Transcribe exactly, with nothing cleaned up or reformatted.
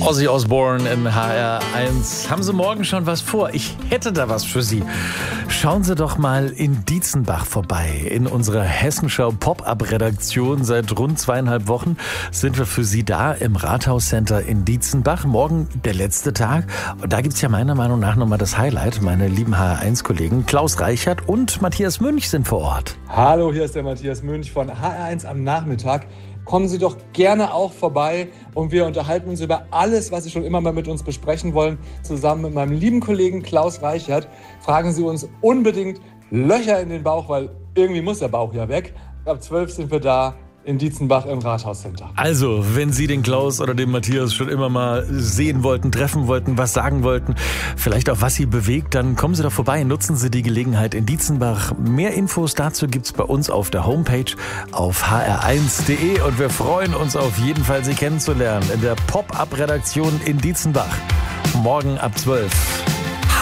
Ozzy Osbourne in H R eins. Haben Sie morgen schon was vor? Ich hätte da was für Sie. Schauen Sie doch mal in Dietzenbach vorbei. In unserer Hessenschau Pop-Up-Redaktion seit rund zweieinhalb Wochen sind wir für Sie da im Rathauscenter in Dietzenbach. Morgen der letzte Tag. Und da gibt's ja meiner Meinung nach nochmal das Highlight. Meine lieben H R eins Kollegen Klaus Reichert und Matthias Münch sind vor Ort. Hallo, hier ist der Matthias Münch von H R eins am Nachmittag. Kommen Sie doch gerne auch vorbei und wir unterhalten uns über alles, was Sie schon immer mal mit uns besprechen wollen. Zusammen mit meinem lieben Kollegen Klaus Reichert fragen Sie uns unbedingt Löcher in den Bauch, weil irgendwie muss der Bauch ja weg. Ab zwölf sind wir da in Dietzenbach im Rathauscenter. Also, wenn Sie den Klaus oder den Matthias schon immer mal sehen wollten, treffen wollten, was sagen wollten, vielleicht auch was Sie bewegt, dann kommen Sie doch vorbei, nutzen Sie die Gelegenheit in Dietzenbach. Mehr Infos dazu gibt's bei uns auf der Homepage auf h r eins punkt d e und wir freuen uns auf jeden Fall, Sie kennenzulernen in der Pop-Up-Redaktion in Dietzenbach. Morgen ab zwölf.